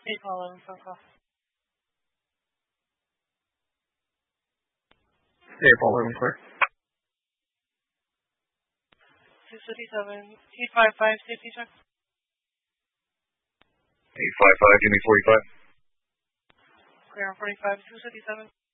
8 phone call. 8 clear. 257, 855, safety check. 855, give me 45. Clear on 45, 257.